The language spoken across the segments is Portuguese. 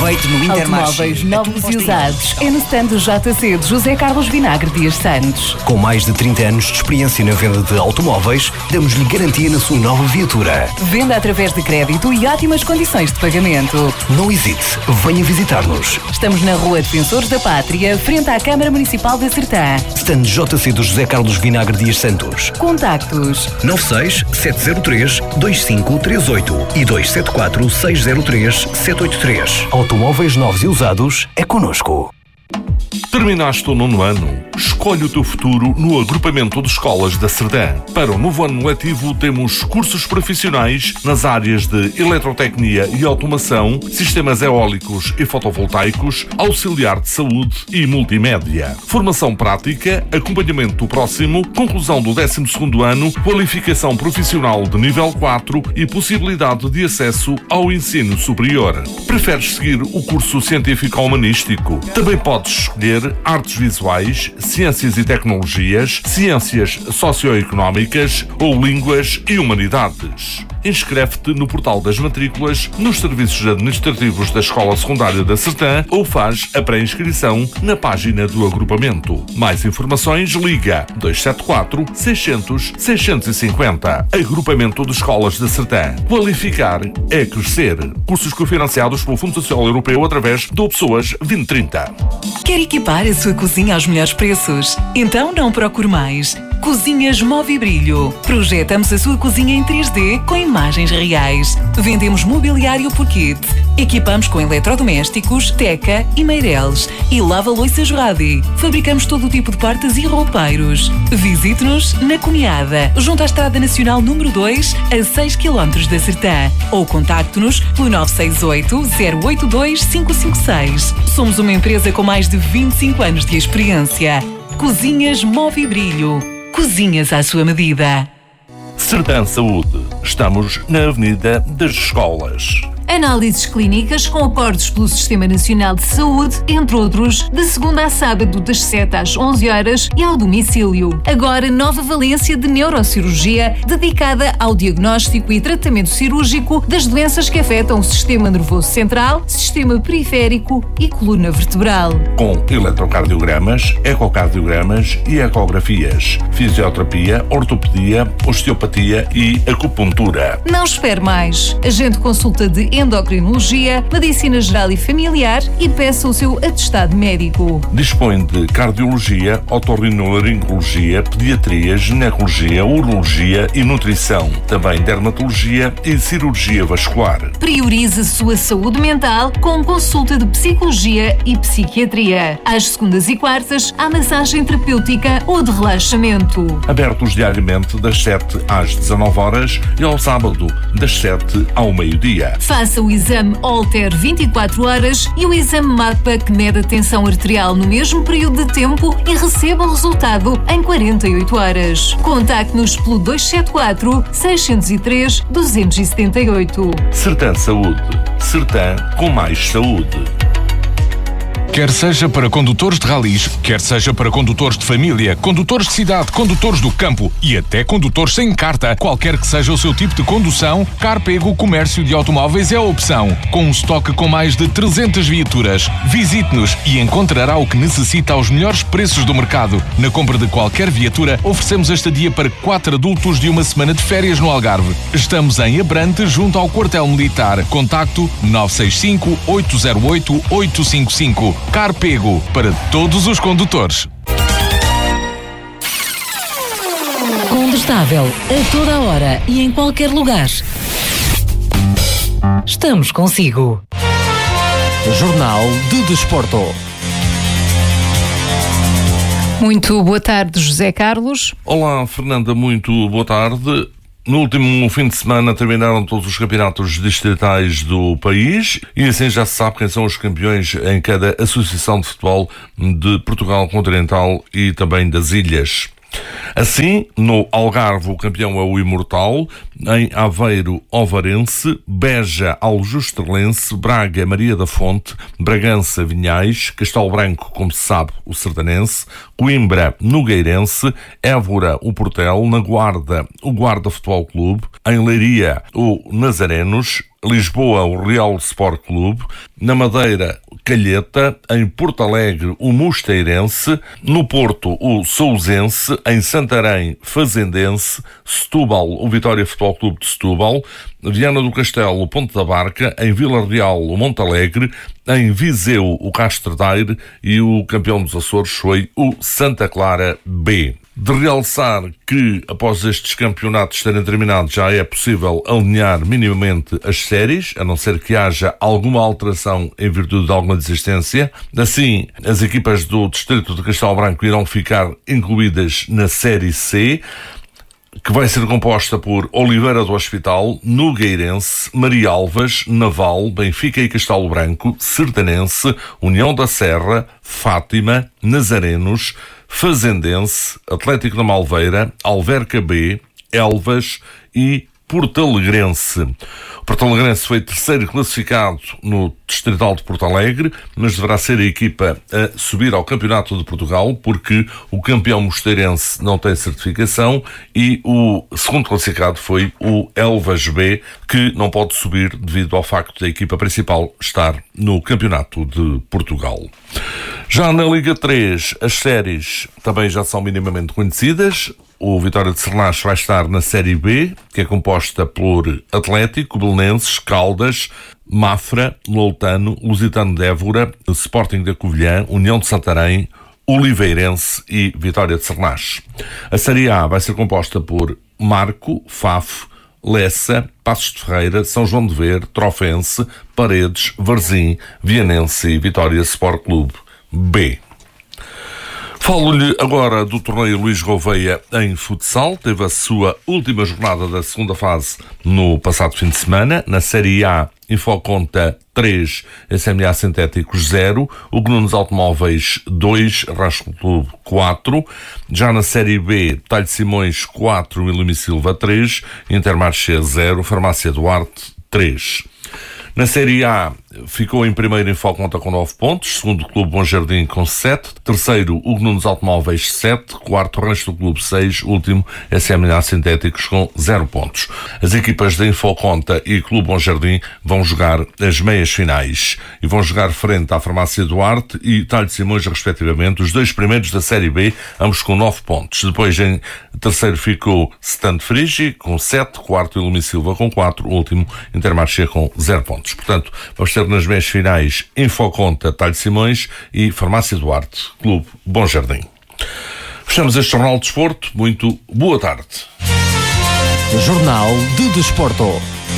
Aproveite no Intermarché. Automóveis novos e usados. É no stand do JC de José Carlos Vinagre Dias Santos. Com mais de 30 anos de experiência na venda de automóveis, damos-lhe garantia na sua nova viatura. Venda através de crédito e ótimas condições de pagamento. Não hesite, venha visitar-nos. Estamos na Rua Defensores da Pátria, frente à Câmara Municipal de Sertã. Stand JC do José Carlos Vinagre Dias Santos. Contactos 96 703 2538 e 274 603 783. Automóveis novos e usados é connosco. Terminaste o 9º ano? Escolhe o teu futuro no agrupamento de escolas da Cerdã. Para o novo ano letivo temos cursos profissionais nas áreas de eletrotecnia e automação, sistemas eólicos e fotovoltaicos, auxiliar de saúde e multimédia. Formação prática, acompanhamento próximo, conclusão do 12º ano, qualificação profissional de nível 4 e possibilidade de acesso ao ensino superior. Preferes seguir o curso científico-humanístico? Também podes escolher artes visuais, ciências e tecnologias, ciências socioeconómicas ou línguas e humanidades. Inscreve-te no portal das matrículas, nos serviços administrativos da Escola Secundária da Sertã ou faz a pré-inscrição na página do agrupamento. Mais informações, liga 274 600 650. Agrupamento de Escolas da Sertã. Qualificar é crescer. Cursos cofinanciados pelo Fundo Social Europeu através do Pessoas 2030. Quer equipar a sua cozinha aos melhores preços? Então não procure mais. Cozinhas Movibrilho. Projetamos a sua cozinha em 3D com imagens reais. Vendemos mobiliário por kit. Equipamos com eletrodomésticos, teca e meireles. E lava-loiças Radi. Fabricamos todo o tipo de portas e roupeiros. Visite-nos na Cunhada, junto à Estrada Nacional número 2, a 6 km da Sertã. Ou contacte-nos pelo 968 082 556. Somos uma empresa com mais de 25 anos de experiência. Cozinhas Movibrilho. Cozinhas à sua medida. Sertã Saúde. Estamos na Avenida das Escolas. Análises clínicas com acordos pelo Sistema Nacional de Saúde, entre outros, de segunda a sábado das 7 às 11 horas e ao domicílio. Agora, nova valência de neurocirurgia dedicada ao diagnóstico e tratamento cirúrgico das doenças que afetam o sistema nervoso central, sistema periférico e coluna vertebral. Com eletrocardiogramas, ecocardiogramas e ecografias, fisioterapia, ortopedia, osteopatia e acupuntura. Não espere mais. Agende consulta de endocrinologia, medicina geral e familiar e peça o seu atestado médico. Dispõe de cardiologia, otorrinolaringologia, pediatria, ginecologia, urologia e nutrição. Também dermatologia e cirurgia vascular. Priorize a sua saúde mental com consulta de psicologia e psiquiatria. Às segundas e quartas, há massagem terapêutica ou de relaxamento. Abertos diariamente das 7 às 19 horas e ao sábado das 7 ao meio-dia. Faça o exame Holter 24 horas e o exame MAPA que mede a tensão arterial no mesmo período de tempo e receba o resultado em 48 horas. Contacte-nos pelo 274 603 278. Sertã Saúde. Sertã com mais saúde. Quer seja para condutores de ralis, quer seja para condutores de família, condutores de cidade, condutores do campo e até condutores sem carta, qualquer que seja o seu tipo de condução, Carpego Comércio de Automóveis é a opção. Com um estoque com mais de 300 viaturas. Visite-nos e encontrará o que necessita aos melhores preços do mercado. Na compra de qualquer viatura, oferecemos a estadia para 4 adultos de uma semana de férias no Algarve. Estamos em Abrante, junto ao Quartel Militar. Contacto 965 808 855. Carpego, para todos os condutores. Combustável, a toda a hora e em qualquer lugar. Estamos consigo. Jornal de Desporto. Muito boa tarde, José Carlos. Olá, Fernanda, muito boa tarde. No último fim de semana terminaram todos os campeonatos distritais do país e assim já se sabe quem são os campeões em cada associação de futebol de Portugal continental e também das ilhas. Assim, no Algarve, o campeão é o Imortal, em Aveiro, Ovarense, Beja, Aljustrellense, Braga, Maria da Fonte, Bragança, Vinhais, Castelo Branco, como se sabe, o Sertanense, Coimbra, Nogueirense, Évora, o Portel, na Guarda, o Guarda Futebol Clube, em Leiria, o Nazarenos, Lisboa, o Real Sport Clube, na Madeira, Calheta, em Porto Alegre, o Mosteirense, no Porto, o Sousense, em Santarém, Fazendense, Setúbal, o Vitória Futebol Clube de Setúbal, Viana do Castelo, o Ponte da Barca, em Vila Real, o Montalegre, em Viseu, o Castro Daire e o campeão dos Açores foi o Santa Clara B. De realçar que, após estes campeonatos terem terminado, já é possível alinhar minimamente as séries, a não ser que haja alguma alteração em virtude de alguma desistência. Assim, as equipas do Distrito de Castelo Branco irão ficar incluídas na Série C, que vai ser composta por Oliveira do Hospital, Nogueirense, Marialvas, Naval, Benfica e Castelo Branco, Sertanense, União da Serra, Fátima, Nazarenos, Fazendense, Atlético da Malveira, Alverca B, Elvas e Portalegrense. O Portalegrense foi terceiro classificado no Distrital de Porto Alegre, mas deverá ser a equipa a subir ao Campeonato de Portugal, porque o campeão mosteirense não tem certificação e o segundo classificado foi o Elvas B, que não pode subir devido ao facto da equipa principal estar no Campeonato de Portugal. Já na Liga 3, as séries também já são minimamente conhecidas. O Vitória de Sernas vai estar na Série B, que é composta por Atlético, Belenenses, Caldas, Mafra, Loutano, Lusitano de Évora, Sporting da Covilhã, União de Santarém, Oliveirense e Vitória de Sernas. A Série A vai ser composta por Marco, Faf, Lessa, Passos de Ferreira, São João de Ver, Trofense, Paredes, Varzim, Vianense e Vitória Sport Clube B. Falo-lhe agora do torneio Luís Gouveia em futsal. Teve a sua última jornada da segunda fase no passado fim de semana. Na Série A, Infoconta 3, SMA Sintéticos 0, Hugo Nunes Automóveis 2, Rasco Clube 4. Já na Série B, Talho Simões 4, Ilumi Silva 3, Intermarché 0, Farmácia Duarte 3. Na Série A, ficou em primeiro Infoconta com 9 pontos, segundo Clube Bom Jardim com 7, terceiro Hugo Nunes Automóveis 7, quarto Rancho do Clube 6, último SMA Sintéticos com 0 pontos. As equipas de Infoconta e Clube Bom Jardim vão jogar as meias finais e vão jogar frente à Farmácia Duarte e Talho Simões, respectivamente, os dois primeiros da Série B, ambos com 9 pontos. Depois em terceiro ficou Stand Frigi com 7, quarto Ilumi Silva com 4, último Intermarché com 0 pontos. Portanto, vamos ter nas meias finais Infoconta, Talho Simões e Farmácia Duarte, Clube Bom Jardim. Fechamos este Jornal de Desporto. Muito boa tarde. Jornal de Desporto.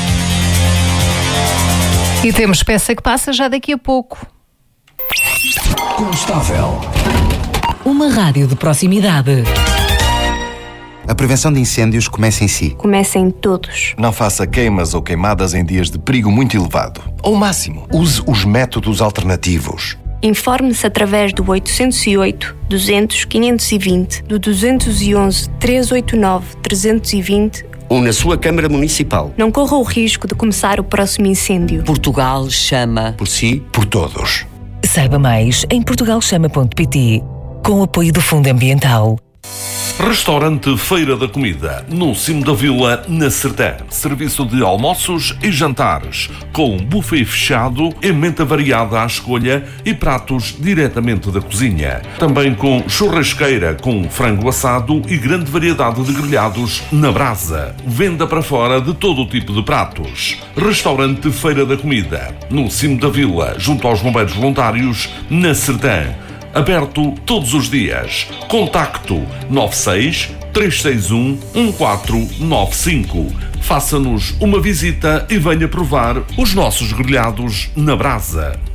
E temos peça que passa já daqui a pouco. Constável. Uma rádio de proximidade. A prevenção de incêndios começa em si. Começa em todos. Não faça queimas ou queimadas em dias de perigo muito elevado. Ao máximo, use os métodos alternativos. Informe-se através do 808 200 520, do 211 389 320 ou na sua Câmara Municipal. Não corra o risco de começar o próximo incêndio. Portugal chama. Por si, por todos. Saiba mais em portugalchama.pt, com o apoio do Fundo Ambiental. Restaurante Feira da Comida, no cimo da vila, na Serdã. Serviço de almoços e jantares, com buffet fechado, emenda variada à escolha e pratos diretamente da cozinha. Também com churrasqueira, com frango assado e grande variedade de grelhados na brasa. Venda para fora de todo o tipo de pratos. Restaurante Feira da Comida, no cimo da vila, junto aos bombeiros voluntários, na Serdã. Aberto todos os dias. Contacto 96 361 1495. Faça-nos uma visita e venha provar os nossos grelhados na brasa.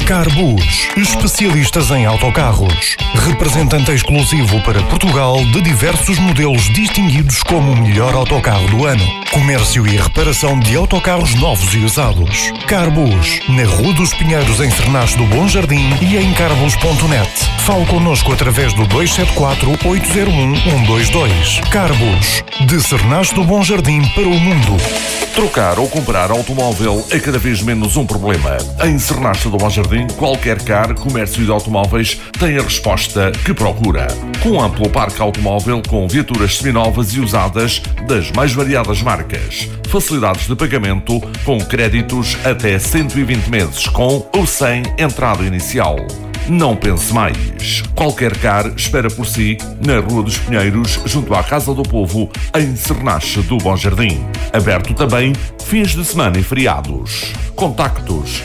Carbus, especialistas em autocarros. Representante exclusivo para Portugal de diversos modelos distinguidos como o melhor autocarro do ano. Comércio e reparação de autocarros novos e usados. Carbus, na Rua dos Pinheiros, em Cernache do Bom Jardim e em carbus.net. Fale connosco através do 274-801-122. Carbus, de Cernache do Bom Jardim para o mundo. Trocar ou comprar automóvel é cada vez menos um problema. Em Cernache do Bom Jardim, qualquer car, comércio de automóveis tem a resposta que procura. Com um amplo parque automóvel com viaturas seminovas e usadas das mais variadas marcas. Facilidades de pagamento com créditos até 120 meses com ou sem entrada inicial. Não pense mais. Qualquer car espera por si na Rua dos Pinheiros, junto à Casa do Povo, em Cernache do Bom Jardim. Aberto também fins de semana e feriados. Contactos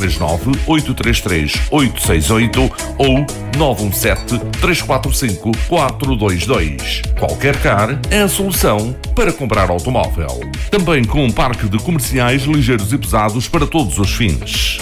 939-833-868 ou 917-345-422. Qualquer car é a solução para comprar automóvel. Também com um parque de comerciais ligeiros e pesados para todos os fins.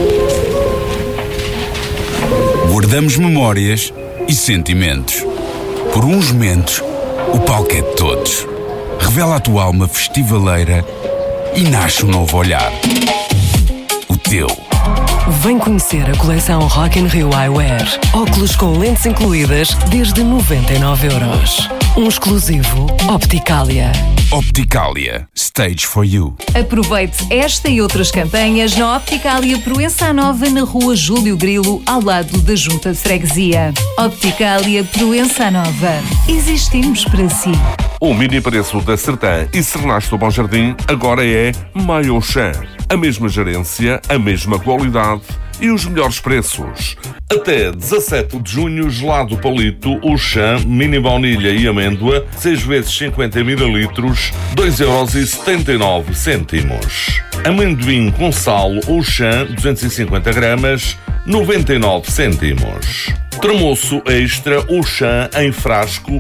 Guardamos memórias e sentimentos. Por uns momentos, o palco é de todos. Revela a tua alma festivaleira e nasce um novo olhar. O teu. Vem conhecer a coleção Rock in Rio Eyewear. Óculos com lentes incluídas desde 99€. Um exclusivo Opticalia. Opticalia. Stage for you. Aproveite esta e outras campanhas na Opticalia Proença Nova, na Rua Júlio Grilo, ao lado da Junta de Freguesia. Opticalia Proença Nova. Existimos para si. O mini preço da Sertã e Cernache do Bom Jardim agora é Maiochan. A mesma gerência, a mesma qualidade e os melhores preços. Até 17 de junho, gelado palito, o chã, mini baunilha e amêndoa, 6 vezes 50 ml, 2,79€. Amendoim com sal, o chã, 250 gramas, 99 cêntimos. Tremoço extra, o chã em frasco,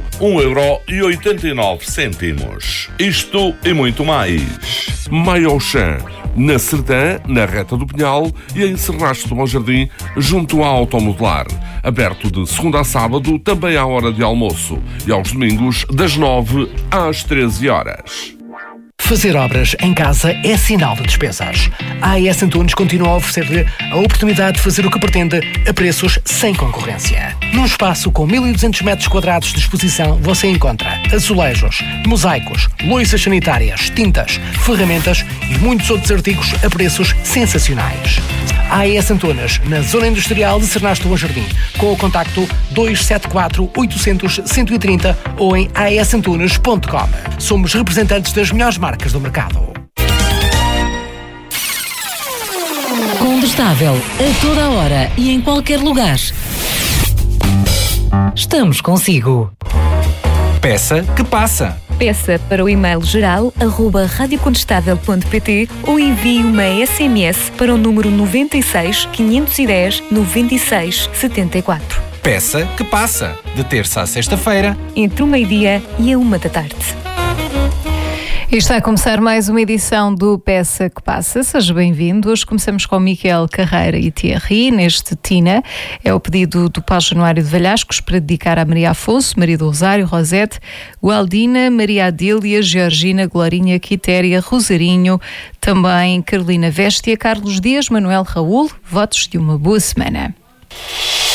1,89€. Isto e muito mais. Maiochan, na Sertã, na Reta do Pinhal e em Cernache do Bom Jardim, junto à Automodelar. Aberto de segunda a sábado, também à hora de almoço. E aos domingos, das 9 às 13 horas. Fazer obras em casa é sinal de despesas. A AES Antunes continua a oferecer-lhe a oportunidade de fazer o que pretende a preços sem concorrência. Num espaço com 1.200 metros quadrados de exposição, você encontra azulejos, mosaicos, louças sanitárias, tintas, ferramentas e muitos outros artigos a preços sensacionais. A AES Antunes, na Zona Industrial de Cernache do Bom Jardim, com o contacto 274-800-130 ou em aesantunes.com. Somos representantes das melhores marcas do mercado. Combustável a toda a hora e em qualquer lugar. Estamos consigo. Peça que passa. Peça para o e-mail geral @radiocontestável.pt ou envie uma SMS para o número 96 510 96 74. Peça que passa, de terça a sexta-feira, entre o meio-dia e a 1 da tarde. E está a começar mais uma edição do Peça que Passa. Seja bem-vindo. Hoje começamos com Miquel Carreira e Thierry, neste Tina. É o pedido do Paz Januário de Valhascos para dedicar a Maria Afonso, Maria do Rosário, Rosete, Gualdina, Maria Adília, Georgina, Glorinha, Quitéria, Rosarinho, também Carolina Véstia, Carlos Dias, Manuel Raul. Votos de uma boa semana.